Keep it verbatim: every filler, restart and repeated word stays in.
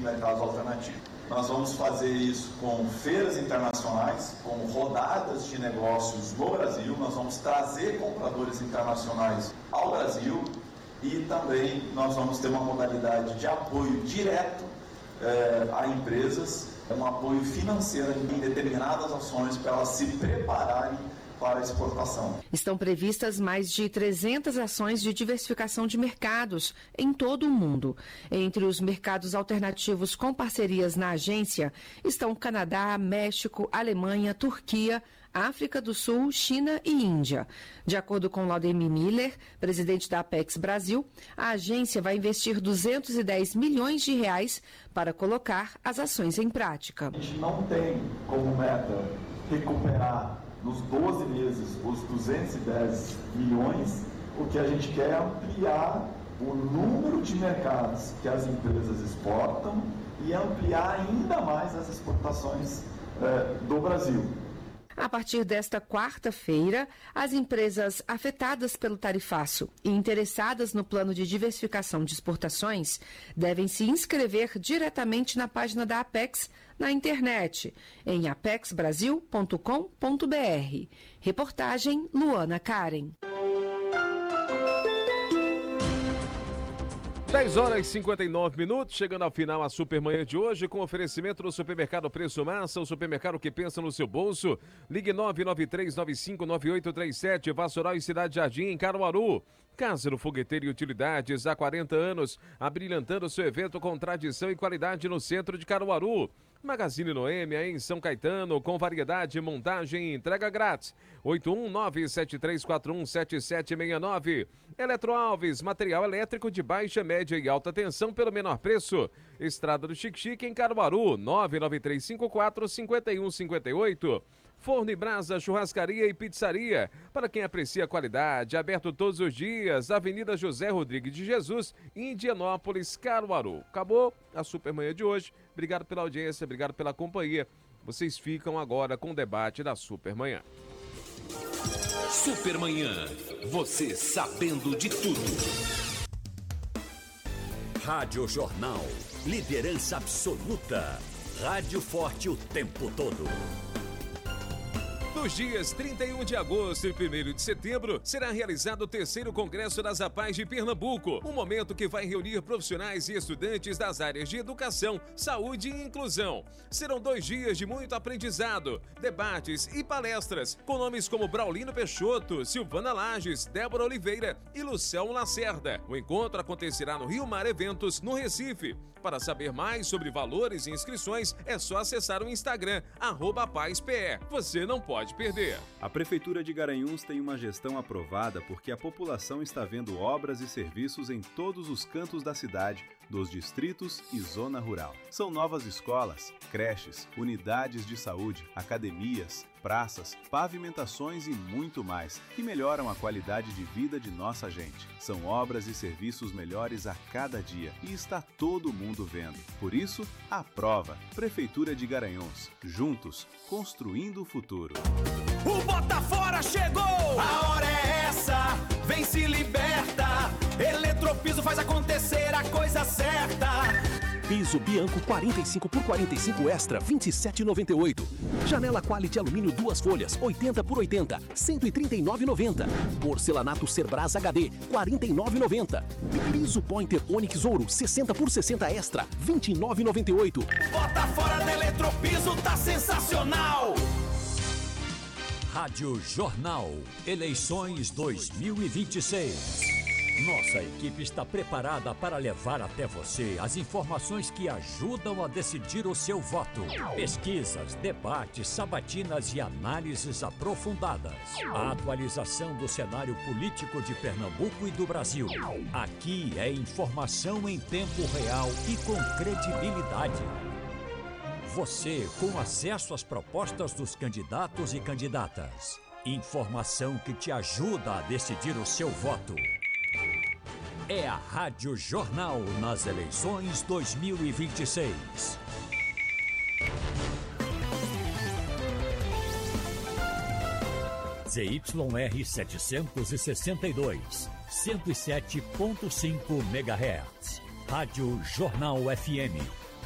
mercados alternativos. Nós vamos fazer isso com feiras internacionais, com rodadas de negócios no Brasil, nós vamos trazer compradores internacionais ao Brasil e também nós vamos ter uma modalidade de apoio direto eh, a empresas, um apoio financeiro em determinadas ações para elas se prepararem para a exportação. Estão previstas mais de trezentas ações de diversificação de mercados em todo o mundo. Entre os mercados alternativos com parcerias na agência estão Canadá, México, Alemanha, Turquia, África do Sul, China e Índia. De acordo com Laudemir Miller, presidente da Apex Brasil, a agência vai investir duzentos e dez milhões de reais para colocar as ações em prática. A gente não tem como meta recuperar nos doze meses os duzentos e dez milhões, o que a gente quer é ampliar o número de mercados que as empresas exportam e ampliar ainda mais as exportações eh, do Brasil. A partir desta quarta-feira, as empresas afetadas pelo tarifaço e interessadas no plano de diversificação de exportações devem se inscrever diretamente na página da Apex na internet, em apex brasil ponto com ponto b r. Reportagem Luana Karen. dez horas e cinquenta e nove minutos, chegando ao final a Supermanhã de hoje, com oferecimento do Supermercado Preço Massa, o supermercado que pensa no seu bolso. Ligue nove nove três nove cinco nove oito três sete, Vassoural e Cidade Jardim, em Caruaru. Casa Fogueteiro e Utilidades, há quarenta anos, abrilhantando seu evento com tradição e qualidade no centro de Caruaru. Magazine Noêmia, em São Caetano, com variedade, montagem e entrega grátis. oito um nove sete três quatro um sete sete seis nove. Eletroalves, material elétrico de baixa, média e alta tensão pelo menor preço. Estrada do Xique-Xique, em Caruaru, nove nove três cinco quatro cinco um cinco oito. Forno e Brasa, churrascaria e pizzaria. Para quem aprecia qualidade, aberto todos os dias. Avenida José Rodrigues de Jesus, Indianópolis, Caruaru. Acabou a Supermanhã de hoje. Obrigado pela audiência, obrigado pela companhia. Vocês ficam agora com o debate da Supermanhã. Supermanhã, você sabendo de tudo. Rádio Jornal, liderança absoluta. Rádio forte o tempo todo. Nos dias trinta e um de agosto e primeiro de setembro, será realizado o terceiro Congresso das APAES de Pernambuco, um momento que vai reunir profissionais e estudantes das áreas de educação, saúde e inclusão. Serão dois dias de muito aprendizado, debates e palestras, com nomes como Braulino Peixoto, Silvana Lages, Débora Oliveira e Luciano Lacerda. O encontro acontecerá no Rio Mar Eventos, no Recife. Para saber mais sobre valores e inscrições, é só acessar o Instagram, arroba APAESPE. Você não pode perder. A Prefeitura de Garanhuns tem uma gestão aprovada porque a população está vendo obras e serviços em todos os cantos da cidade, dos distritos e zona rural. São novas escolas, creches, unidades de saúde, academias, praças, pavimentações e muito mais, que melhoram a qualidade de vida de nossa gente. São obras e serviços melhores a cada dia e está todo mundo vendo. Por isso, aprova. Prefeitura de Garanhuns. Juntos, construindo o futuro. O Bota Fora chegou! A hora é essa! Vem se liberta! Eletropiso faz acontecer a coisa certa! Piso Bianco quarenta e cinco por quarenta e cinco Extra, vinte e sete reais e noventa e oito centavos. Janela Quality Alumínio duas folhas, oitenta por oitenta, cento e trinta e nove reais e noventa centavos. Porcelanato Cerbras H D, quarenta e nove reais e noventa centavos. Piso Pointer Onix Ouro, sessenta por sessenta Extra, vinte e nove reais e noventa e oito centavos. Bota Fora da Eletropiso, tá sensacional! Rádio Jornal, eleições dois mil e vinte e seis. Nossa equipe está preparada para levar até você as informações que ajudam a decidir o seu voto. Pesquisas, debates, sabatinas e análises aprofundadas. A atualização do cenário político de Pernambuco e do Brasil. Aqui é informação em tempo real e com credibilidade. Você com acesso às propostas dos candidatos e candidatas. Informação que te ajuda a decidir o seu voto. É a Rádio Jornal nas eleições dois mil e vinte e seis. Z Y R setecentos e sessenta e dois, cento e sete ponto cinco megahertz. Rádio Jornal F M.